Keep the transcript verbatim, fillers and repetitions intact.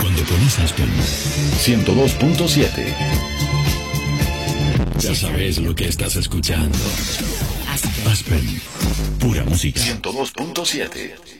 Donde pones Aspen ciento dos punto siete. Ya sabes lo que estás escuchando. Aspen, pura música. ciento dos punto siete.